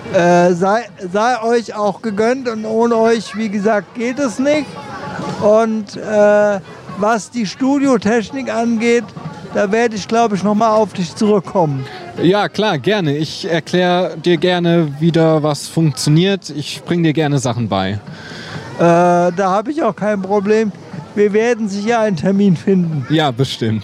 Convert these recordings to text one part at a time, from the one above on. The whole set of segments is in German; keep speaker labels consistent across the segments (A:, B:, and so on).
A: sei euch auch gegönnt und ohne euch, wie gesagt, geht es nicht. Und was die Studiotechnik angeht, da werde ich, glaube ich, nochmal auf dich zurückkommen.
B: Ja, klar, gerne. Ich erkläre dir gerne wieder, was funktioniert. Ich bringe dir gerne Sachen bei.
A: Da habe ich auch kein Problem. Wir werden sicher einen Termin finden.
B: Ja, bestimmt.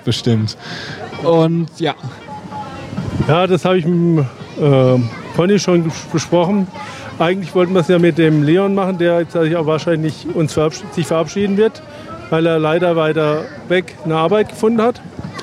B: Und ja.
C: Ja, das habe ich mit Conny schon besprochen. Eigentlich wollten wir es ja mit dem Leon machen, der jetzt auch wahrscheinlich sich verabschieden wird, weil er leider weiter weg eine Arbeit gefunden hat.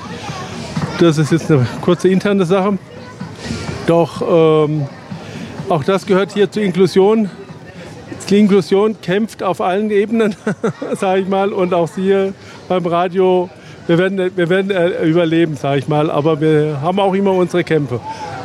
C: Das ist jetzt eine kurze interne Sache. Doch auch das gehört hier zur Inklusion. Die Inklusion kämpft auf allen Ebenen, sage ich mal, und auch hier beim Radio. Wir werden überleben, sage ich mal, aber wir haben auch immer unsere Kämpfe.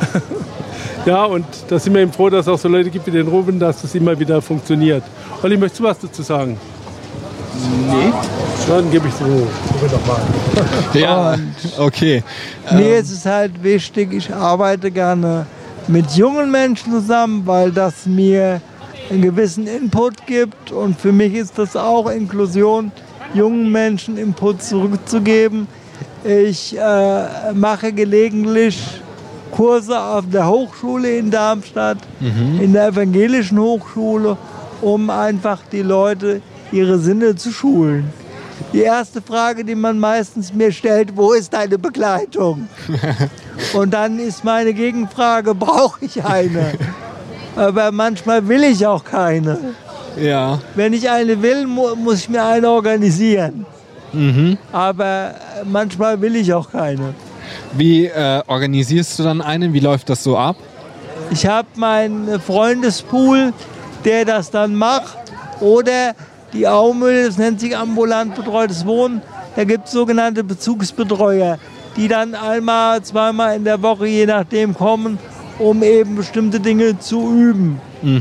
C: Ja, und da sind wir eben froh, dass es auch so Leute gibt wie den Ruben, dass das immer wieder funktioniert. Olli, möchtest du was dazu sagen?
D: Nee.
C: Dann gebe ich so nochmal.
B: Ja, okay.
A: Mir ist es halt wichtig, ich arbeite gerne mit jungen Menschen zusammen, weil das mir einen gewissen Input gibt. Und für mich ist das auch Inklusion, jungen Menschen Input zurückzugeben. Ich mache gelegentlich Kurse auf der Hochschule in Darmstadt, in der evangelischen Hochschule, um einfach die Leute ihre Sinne zu schulen. Die erste Frage, die man meistens mir stellt: Wo ist deine Begleitung? Und dann ist meine Gegenfrage: Brauche ich eine? Aber manchmal will ich auch keine.
B: Ja.
A: Wenn ich eine will, muss ich mir eine organisieren. Aber manchmal will ich auch keine.
B: Wie organisierst du dann einen? Wie läuft das so ab?
A: Ich habe meinen Freundespool, der das dann macht. Oder die Aumühle, das nennt sich ambulant betreutes Wohnen. Da gibt es sogenannte Bezugsbetreuer, die dann einmal, zweimal in der Woche, je nachdem, kommen, um eben bestimmte Dinge zu üben.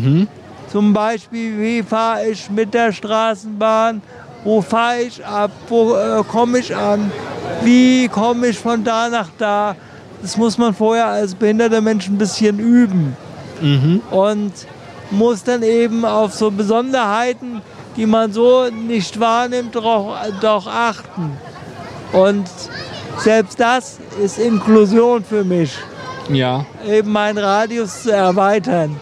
A: Zum Beispiel, wie fahre ich mit der Straßenbahn, wo fahre ich ab, wo komme ich an, wie komme ich von da nach da. Das muss man vorher als behinderter Mensch ein bisschen üben. Und muss dann eben auf so Besonderheiten, die man so nicht wahrnimmt, doch achten. Und selbst das ist Inklusion für mich.
B: Ja.
A: Eben meinen Radius zu erweitern.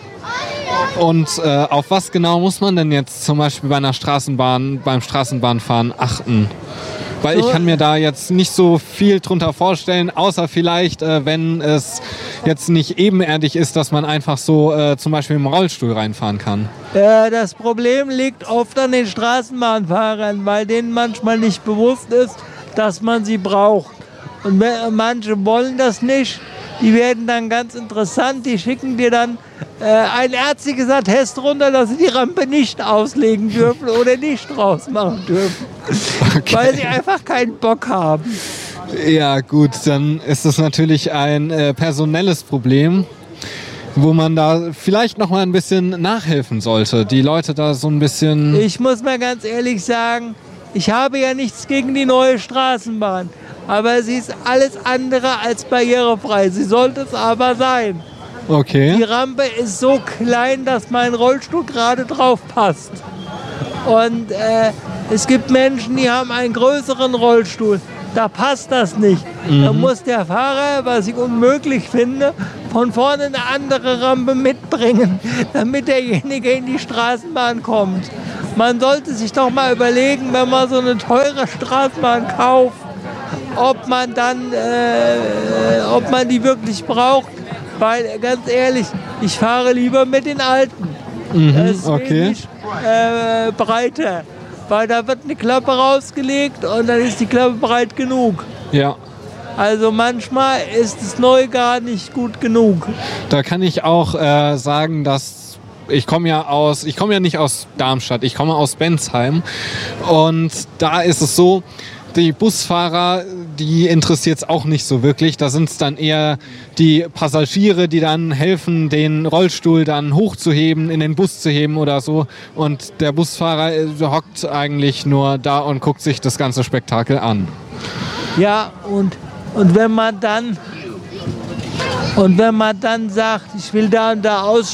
B: Und auf was genau muss man denn jetzt zum Beispiel beim Straßenbahnfahren achten? Weil ich kann mir da jetzt nicht so viel drunter vorstellen, außer vielleicht, wenn es jetzt nicht ebenerdig ist, dass man einfach so zum Beispiel im Rollstuhl reinfahren kann.
A: Das Problem liegt oft an den Straßenbahnfahrern, weil denen manchmal nicht bewusst ist, dass man sie braucht. Und manche wollen das nicht. Die werden dann ganz interessant, die schicken dir dann ein ärztliches Attest runter, dass sie die Rampe nicht auslegen dürfen oder nicht draus machen dürfen. Okay. Weil sie einfach keinen Bock haben.
B: Ja gut, dann ist das natürlich ein personelles Problem, wo man da vielleicht noch mal ein bisschen nachhelfen sollte. Die Leute da so ein bisschen...
A: Ich muss mal ganz ehrlich sagen, ich habe ja nichts gegen die neue Straßenbahn. Aber sie ist alles andere als barrierefrei. Sie sollte es aber sein.
B: Okay.
A: Die Rampe ist so klein, dass mein Rollstuhl gerade drauf passt. Und es gibt Menschen, die haben einen größeren Rollstuhl. Da passt das nicht. Da muss der Fahrer, was ich unmöglich finde, von vorne eine andere Rampe mitbringen, damit derjenige in die Straßenbahn kommt. Man sollte sich doch mal überlegen, wenn man so eine teure Straßenbahn kauft, ob man die wirklich braucht, weil ganz ehrlich, ich fahre lieber mit den alten. Das ist wenig breiter, weil da wird eine Klappe rausgelegt und dann ist die Klappe breit genug.
B: Ja.
A: Also manchmal ist es neu gar nicht gut genug.
B: Da kann ich auch sagen, dass ich komme ja nicht aus Darmstadt, ich komme aus Bensheim und da ist es so, die Busfahrer, die interessiert es auch nicht so wirklich. Da sind es dann eher die Passagiere, die dann helfen, den Rollstuhl dann hochzuheben, in den Bus zu heben oder so. Und der Busfahrer hockt eigentlich nur da und guckt sich das ganze Spektakel an.
A: Ja, und wenn man dann sagt, ich will da und da aus